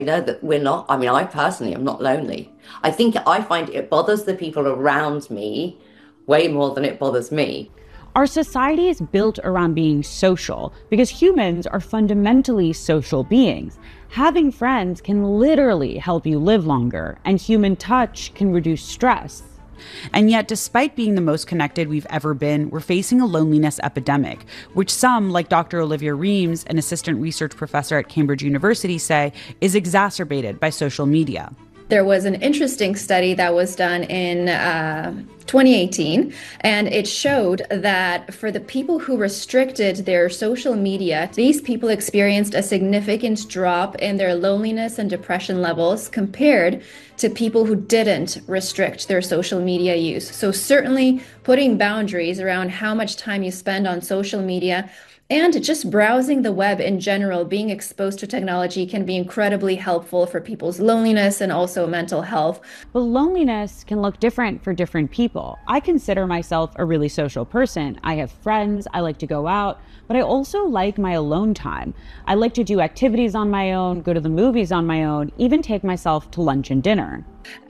that we're not, I mean, I personally am not lonely. I find it bothers the people around me way more than it bothers me. Our society is built around being social because humans are fundamentally social beings. Having friends can literally help you live longer, and human touch can reduce stress. And yet, despite being the most connected we've ever been, we're facing a loneliness epidemic, which some, like Dr. Olivia Reams, an assistant research professor at Cambridge University, say is exacerbated by social media. There was an interesting study that was done in 2018, and it showed that for the people who restricted their social media, these people experienced a significant drop in their loneliness and depression levels compared to people who didn't restrict their social media use. So certainly putting boundaries around how much time you spend on social media and just browsing the web in general, being exposed to technology can be incredibly helpful for people's loneliness and also mental health. But loneliness can look different for different people. I consider myself a really social person. I have friends, I like to go out, but I also like my alone time. I like to do activities on my own, go to the movies on my own, even take myself to lunch and dinner.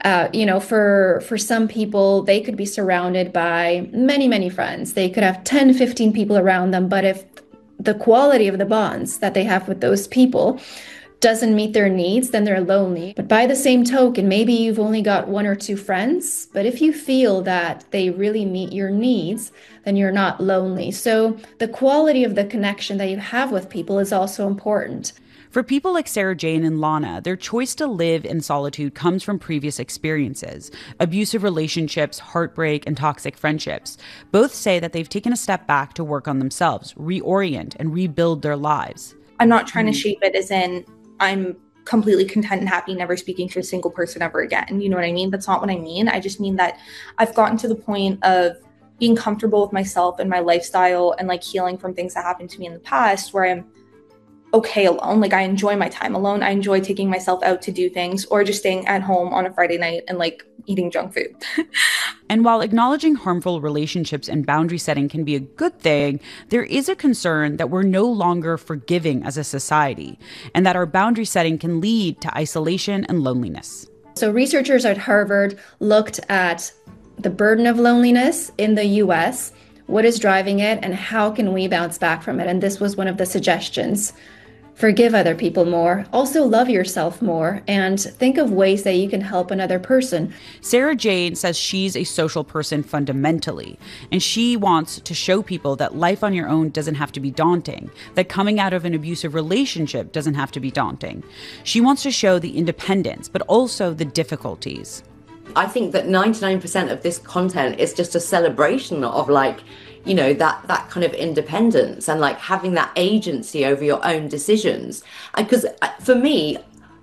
For some people, they could be surrounded by many, many friends. They could have 10, 15 people around them, but if the quality of the bonds that they have with those people doesn't meet their needs, then they're lonely. But by the same token, maybe you've only got one or two friends, but if you feel that they really meet your needs, then you're not lonely. So the quality of the connection that you have with people is also important. For people like Sarah Jane and Lana, their choice to live in solitude comes from previous experiences, abusive relationships, heartbreak, and toxic friendships. Both say that they've taken a step back to work on themselves, reorient, and rebuild their lives. I'm not trying to shape it as in I'm completely content and happy, never speaking to a single person ever again. You know what I mean? That's not what I mean. I just mean that I've gotten to the point of being comfortable with myself and my lifestyle and like healing from things that happened to me in the past where I'm okay alone. Like I enjoy my time alone. I enjoy taking myself out to do things or just staying at home on a Friday night and like eating junk food. And while acknowledging harmful relationships and boundary setting can be a good thing, there is a concern that we're no longer forgiving as a society and that our boundary setting can lead to isolation and loneliness. So researchers at Harvard looked at the burden of loneliness in the US, what is driving it, and how can we bounce back from it? And this was one of the suggestions. Forgive other people more, also love yourself more, and think of ways that you can help another person. Sarah Jane says she's a social person fundamentally, and she wants to show people that life on your own doesn't have to be daunting, that coming out of an abusive relationship doesn't have to be daunting. She wants to show the independence, but also the difficulties. I think that 99% of this content is just a celebration of that kind of independence and like having that agency over your own decisions. Because for me,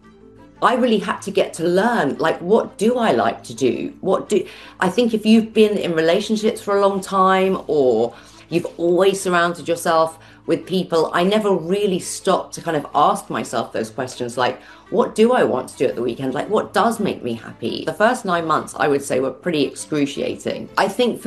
I really had to get to learn, like, what do I like to do? I think if you've been in relationships for a long time or you've always surrounded yourself with people, I never really stopped to kind of ask myself those questions like, what do I want to do at the weekend? Like, what does make me happy? The first 9 months, I would say, were pretty excruciating. I think